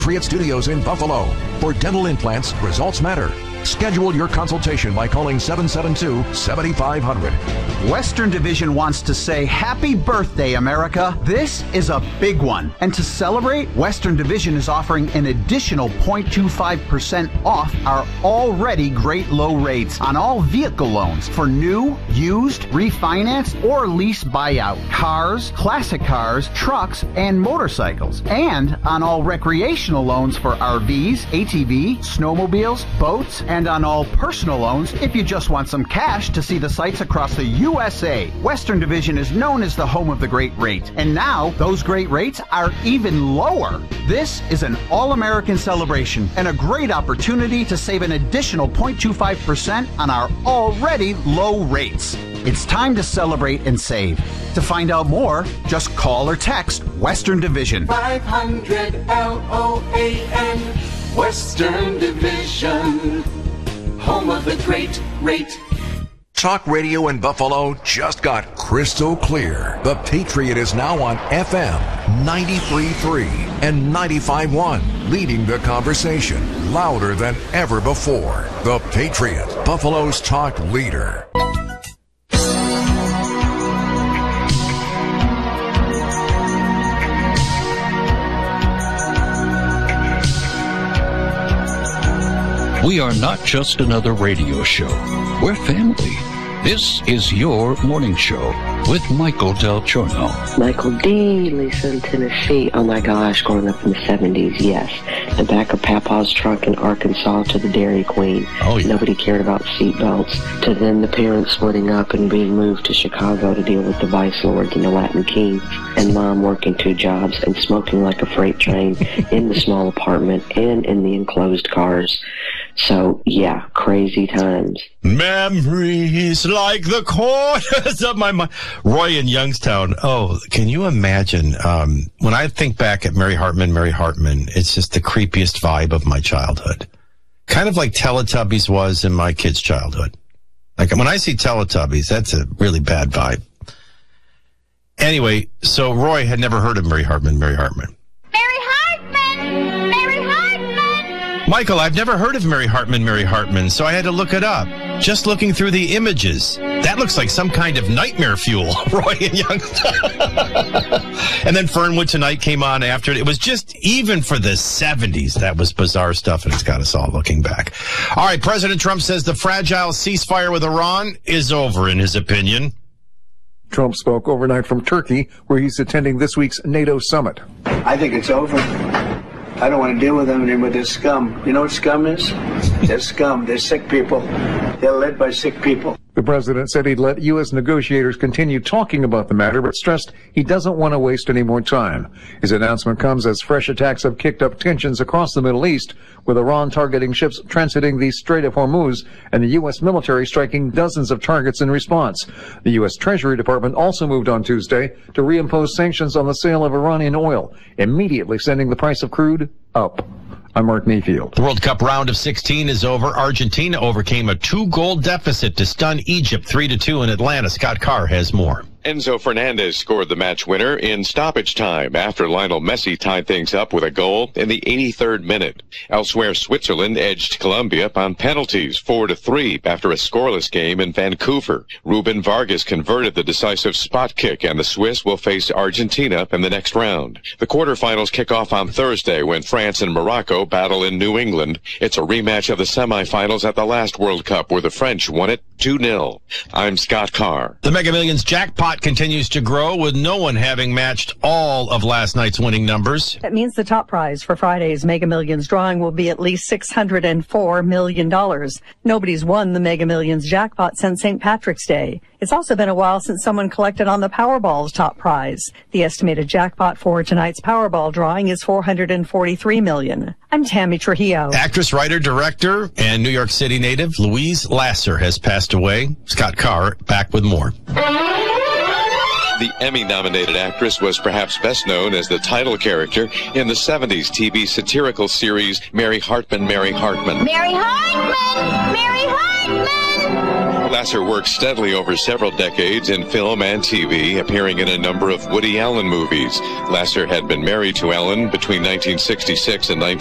Patriot Studios in Buffalo. For dental implants, results matter. Schedule your consultation by calling 772-7500. Western Division wants to say happy birthday, America. This is a big one. And to celebrate, Western Division is offering an additional 0.25% off our already great low rates on all vehicle loans for new, used, refinanced, or lease buyout. Cars, classic cars, trucks, and motorcycles. And on all recreational loans for RVs, ATV, snowmobiles, boats, and on all personal loans if you just want some cash to see the sights across the USA. Western Division is known as the home of the great rate, and now those great rates are even lower. This is an all-American celebration and a great opportunity to save an additional 0.25% on our already low rates. It's time to celebrate and save. To find out more, just call or text Western Division. 500 LOAN, Western Division, home of the great rate. Talk radio in Buffalo just got crystal clear. The Patriot is now on FM 93.3 and 95.1, leading the conversation louder than ever before. The Patriot, Buffalo's talk leader. We are not just another radio show. We're family. This is your morning show with Michael Del Giorno. Michael D. Lisa in Tennessee. Oh my gosh, growing up in the 70s, yes. The back of Papa's trunk in Arkansas to the Dairy Queen. Oh, yeah. Nobody cared about seatbelts. To then the parents splitting up and being moved to Chicago to deal with the Vice Lords and the Latin Kings. And Mom working 2 jobs and smoking like a freight train in the small apartment and in the enclosed cars. So, yeah, crazy times. Memories like the corners of my mind. Roy in Youngstown. Oh, can you imagine? When I think back at Mary Hartman, it's just the creepiest vibe of my childhood. Kind of like Teletubbies was in my kid's childhood. Like when I see Teletubbies, that's a really bad vibe. Anyway, so Roy had never heard of Mary Hartman. Michael, I've never heard of Mary Hartman, so I had to look it up. Just looking through the images. That looks like some kind of nightmare fuel, Roy and Youngstown. And then Fernwood Tonight came on after it. It was just, even for the 70s, that was bizarre stuff, and it's got us all looking back. All right, President Trump says the fragile ceasefire with Iran is over, in his opinion. Trump spoke overnight from Turkey, where he's attending this week's NATO summit. I think it's over. I don't want to deal with them anymore with this scum. You know what scum is? They're scum. They're sick people. They're led by sick people. The president said he'd let U.S. negotiators continue talking about the matter, but stressed he doesn't want to waste any more time. His announcement comes as fresh attacks have kicked up tensions across the Middle East, with Iran targeting ships transiting the Strait of Hormuz and the U.S. military striking dozens of targets in response. The U.S. Treasury Department also moved on Tuesday to reimpose sanctions on the sale of Iranian oil, immediately sending the price of crude up. I'm Mark Mayfield. The World Cup round of 16 is over. Argentina overcame a 2-goal deficit to stun Egypt 3-2 in Atlanta. Scott Carr has more. Enzo Fernandez scored the match winner in stoppage time after Lionel Messi tied things up with a goal in the 83rd minute. Elsewhere, Switzerland edged Colombia on penalties 4-3 after a scoreless game in Vancouver. Ruben Vargas converted the decisive spot kick, and the Swiss will face Argentina in the next round. The quarterfinals kick off on Thursday when France and Morocco battle in New England. It's a rematch of the semifinals at the last World Cup, where the French won it 2-0. I'm Scott Carr. The Mega Millions jackpot continues to grow, with no one having matched all of last night's winning numbers. That means the top prize for Friday's Mega Millions drawing will be at least $604 million. Nobody's won the Mega Millions jackpot since St. Patrick's Day. It's also been a while since someone collected on the Powerball's top prize. The estimated jackpot for tonight's Powerball drawing is $443 million. I'm Tammy Trujillo. Actress, writer, director, and New York City native Louise Lasser has passed away. Scott Carr back with more. The Emmy-nominated actress was perhaps best known as the title character in the 70s TV satirical series Mary Hartman, Mary Hartman. Mary Hartman! Mary Hartman! Lasser worked steadily over several decades in film and TV, appearing in a number of Woody Allen movies. Lasser had been married to Ellen between 1966 and